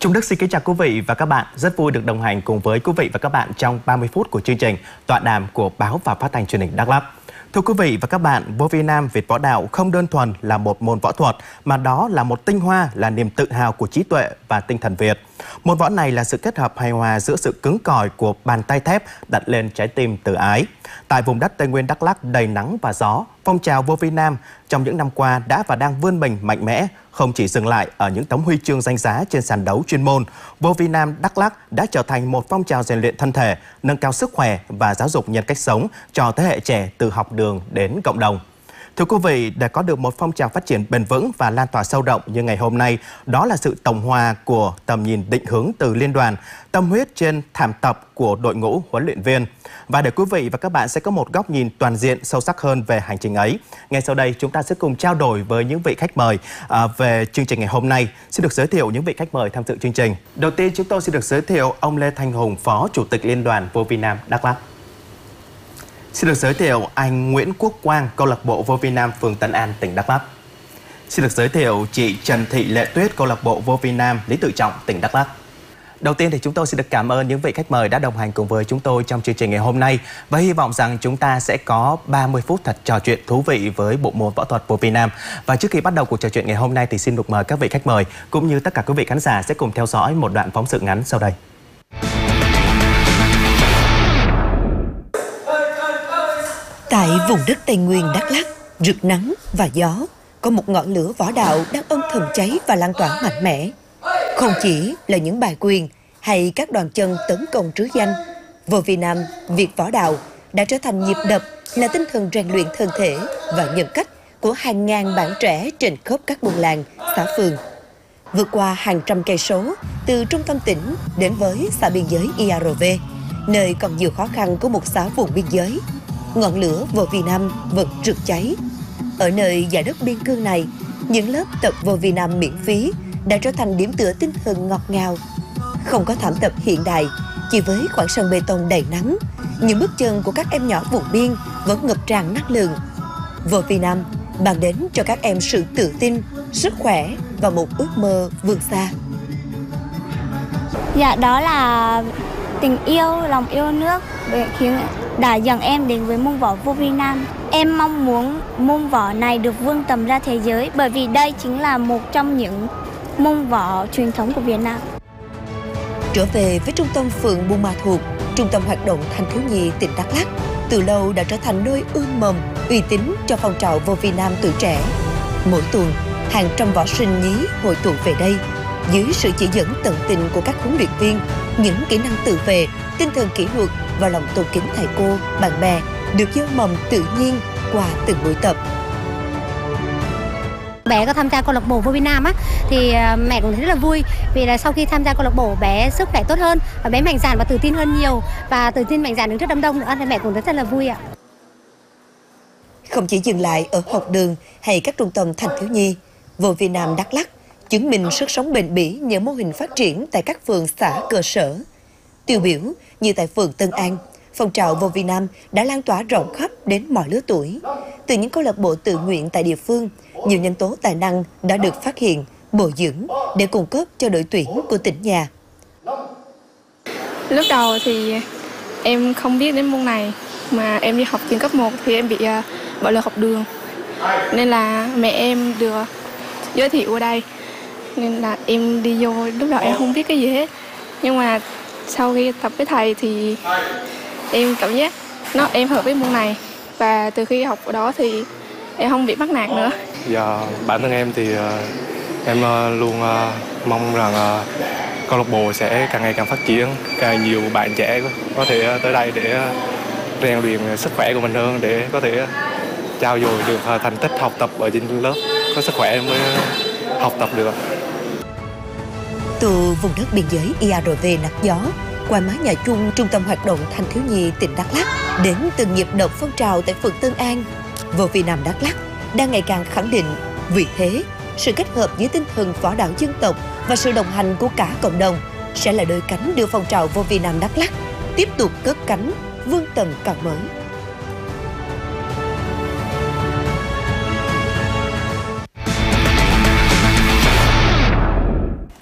Trung Đức xin kính chào quý vị và các bạn. Rất vui được đồng hành cùng với quý vị và các bạn trong 30 phút của chương trình tọa đàm của Báo và Phát thanh Truyền hình Đắk Lắk. Thưa quý vị và các bạn, vô vi nam Việt võ đạo không đơn thuần là một môn võ thuật, mà đó là một tinh hoa, là niềm tự hào của trí tuệ và tinh thần Việt. Môn võ này là sự kết hợp hài hòa giữa sự cứng cỏi của bàn tay thép đặt lên trái tim từ ái. Tại vùng đất Tây Nguyên Đắk Lắk đầy nắng và gió, phong trào vô vi nam trong những năm qua đã và đang vươn mình mạnh mẽ, không chỉ dừng lại ở những tấm huy chương danh giá trên sàn đấu chuyên môn. Vô vi nam Đắk Lắk đã trở thành một phong trào rèn luyện thân thể, nâng cao sức khỏe và giáo dục nhân cách sống cho thế hệ trẻ từ học đường đến cộng đồng. Thưa quý vị, để có được một phong trào phát triển bền vững và lan tỏa sâu rộng như ngày hôm nay, đó là sự tổng hòa của tầm nhìn định hướng từ liên đoàn, tâm huyết trên thảm tập của đội ngũ huấn luyện viên. Và để quý vị và các bạn sẽ có một góc nhìn toàn diện sâu sắc hơn về hành trình ấy. Ngay sau đây chúng ta sẽ cùng trao đổi với những vị khách mời về chương trình ngày hôm nay. Xin được giới thiệu những vị khách mời tham dự chương trình. Đầu tiên chúng tôi xin được giới thiệu ông Lê Thanh Hùng, Phó Chủ tịch Liên đoàn Vô vi nam Đắk Lắk. Xin được giới thiệu anh Nguyễn Quốc Quang, câu lạc bộ Vô vi nam phường Tân An, tỉnh Đắk Lắk. Xin được giới thiệu chị Trần Thị Lệ Tuyết, câu lạc bộ Vô vi nam Lý Tự Trọng, tỉnh Đắk Lắk. Đầu tiên thì chúng tôi xin được cảm ơn những vị khách mời đã đồng hành cùng với chúng tôi trong chương trình ngày hôm nay, và hy vọng rằng chúng ta sẽ có 30 phút thật trò chuyện thú vị với bộ môn võ thuật Vô vi nam. Và trước khi bắt đầu cuộc trò chuyện ngày hôm nay thì xin được mời các vị khách mời cũng như tất cả quý vị khán giả sẽ cùng theo dõi một đoạn phóng sự ngắn sau đây. Tại vùng đất Tây Nguyên Đắk Lắk, rực nắng và gió, có một ngọn lửa võ đạo đang âm thầm cháy và lan tỏa mạnh mẽ. Không chỉ là những bài quyền hay các đòn chân tấn công trứ danh, Vô vi nam Việt võ đạo đã trở thành nhịp đập, là tinh thần rèn luyện thân thể và nhân cách của hàng ngàn bạn trẻ trên khắp các buôn làng, xã phường. Vượt qua hàng trăm cây số từ trung tâm tỉnh đến với xã biên giới IARV, nơi còn nhiều khó khăn của một xã vùng biên giới, ngọn lửa Vô vi nam vẫn rực cháy. Ở nơi dải đất biên cương này, những lớp tập Vô vi nam miễn phí đã trở thành điểm tựa tinh thần ngọt ngào. Không có thảm tập hiện đại, chỉ với khoảng sân bê tông đầy nắng, những bước chân của các em nhỏ vùng biên vẫn ngập tràn năng lượng. Vô vi nam mang đến cho các em sự tự tin, sức khỏe và một ước mơ vươn xa. Dạ, đó là tình yêu, lòng yêu nước khiến đã dẫn em đến với môn võ Vô vi nam. Em mong muốn môn võ này được vươn tầm ra thế giới, bởi vì đây chính là một trong những môn võ truyền thống của Việt Nam. Trở về với trung tâm phường Buôn Ma Thuột, trung tâm hoạt động thanh thiếu nhi tỉnh Đắk Lắk từ lâu đã trở thành nơi ươm mầm, uy tín cho phong trào Vô vi nam tuổi trẻ. Mỗi tuần, hàng trăm võ sinh nhí hội tụ về đây, dưới sự chỉ dẫn tận tình của các huấn luyện viên, những kỹ năng tự vệ, tinh thần kỷ luật và lòng tôn kính thầy cô, bạn bè được gieo mầm tự nhiên qua từng buổi tập. Bé có tham gia câu lạc bộ Vô vi nam thì mẹ cũng thấy rất là vui, vì là sau khi tham gia câu lạc bộ bé sức khỏe tốt hơn và bé mạnh dạn và tự tin hơn nhiều, và tự tin mạnh dạn đứng trước đám đông nữa, thì mẹ cũng rất là vui ạ. Không chỉ dừng lại ở học đường hay các trung tâm thanh thiếu nhi, Vô vi nam Đắk Lắk chứng minh sức sống bền bỉ nhờ mô hình phát triển tại các phường xã cơ sở. Tiêu biểu như tại phường Tân An, phong trào Vô vi nam đã lan tỏa rộng khắp đến mọi lứa tuổi. Từ những câu lạc bộ tự nguyện tại địa phương, nhiều nhân tố tài năng đã được phát hiện, bồi dưỡng để cung cấp cho đội tuyển của tỉnh nhà. Lúc đầu thì em không biết đến môn này, mà em đi học trường cấp 1 thì em bị bạo lực học đường. Nên là mẹ em được giới thiệu ở đây, nên là em đi vô. Lúc đầu em không biết cái gì hết, nhưng mà sau khi tập với thầy thì em cảm giác em hợp với môn này, và từ khi học ở đó thì em không bị bắt nạt nữa. Giờ bản thân em thì em luôn mong rằng câu lạc bộ sẽ càng ngày càng phát triển, càng nhiều bạn trẻ có thể tới đây để rèn luyện sức khỏe của mình hơn, để có thể trau dồi được thành tích học tập ở trên lớp. Có sức khỏe mới học tập được. Từ vùng đất biên giới IARV nắng gió, qua mái nhà chung trung tâm hoạt động thanh thiếu nhi tỉnh Đắk Lắk, đến từng nhịp đập phong trào tại phường Tân An, Vô vi nam Đắk Lắk đang ngày càng khẳng định vị thế, sự kết hợp giữa tinh thần võ đạo dân tộc và sự đồng hành của cả cộng đồng sẽ là đôi cánh đưa phong trào Vô vi nam Đắk Lắk tiếp tục cất cánh vươn tầm cao mới.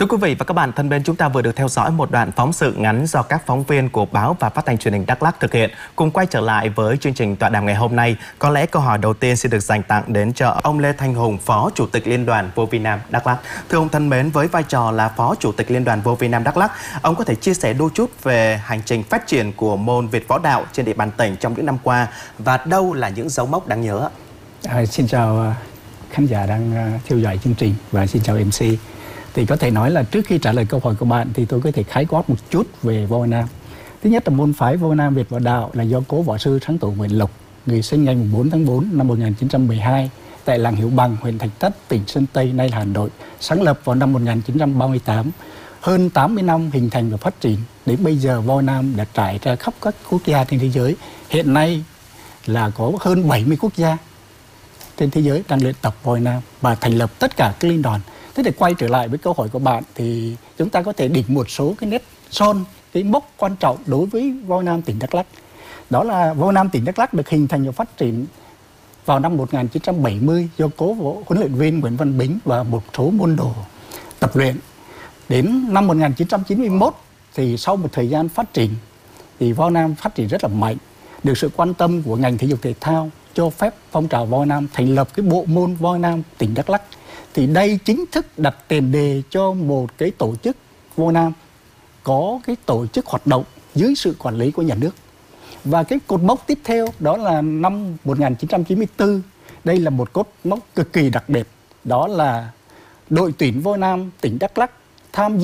Thưa quý vị và các bạn thân mến, chúng ta vừa được theo dõi một đoạn phóng sự ngắn do các phóng viên của Báo và Phát thanh Truyền hình Đắk Lắk thực hiện. Cùng quay trở lại với chương trình tọa đàm ngày hôm nay. Có lẽ câu hỏi đầu tiên xin được dành tặng đến cho ông Lê Thanh Hùng, Phó Chủ tịch Liên đoàn Vô Vi Nam Đắk Lắk. Thưa ông thân mến, với vai trò là Phó Chủ tịch Liên đoàn Vô Vi Nam Đắk Lắk, ông có thể chia sẻ đôi chút về hành trình phát triển của môn Việt võ đạo trên địa bàn tỉnh trong những năm qua và đâu là những dấu mốc đáng nhớ? Xin chào khán giả đang theo dõi chương trình và xin chào MC. Thì có thể nói là trước khi trả lời câu hỏi của bạn thì tôi có thể khái quát một chút về võ Nam. Thứ nhất là môn phái võ Nam Việt võ đạo là do cố võ sư Thắng Tổ Nguyễn Lộc, người sinh ngày 4 tháng 4 năm 1912 tại làng Hiểu Bằng, huyện Thạch Thất, tỉnh Sơn Tây, nay là Hà Nội, sáng lập vào năm 1938. Hơn 80 năm hình thành và phát triển, đến bây giờ võ Nam đã trải ra khắp các quốc gia trên thế giới. Hiện nay là có hơn 70 quốc gia trên thế giới đang luyện tập võ Nam và thành lập tất cả các liên đoàn. Thế để quay trở lại với câu hỏi của bạn thì chúng ta có thể định một số cái nét son, cái mốc quan trọng đối với võ Nam tỉnh Đắk Lắk. Đó là võ Nam tỉnh Đắk Lắk được hình thành và phát triển vào năm 1970 do cố huấn luyện viên Nguyễn Văn Bính và một số môn đồ tập luyện. Đến năm 1991 thì sau một thời gian phát triển thì võ Nam phát triển rất là mạnh, được sự quan tâm của ngành thể dục thể thao cho phép phong trào võ Nam thành lập cái bộ môn võ Nam tỉnh Đắk Lắk. Thì đây chính thức đặt tiền đề cho một cái tổ chức võ Nam có cái tổ chức hoạt động dưới sự quản lý của nhà nước. Và cái cột mốc tiếp theo đó là năm 1994. Đây là một cột mốc cực kỳ đặc biệt. Đó là đội tuyển võ Nam tỉnh Đắk Lắk tham dự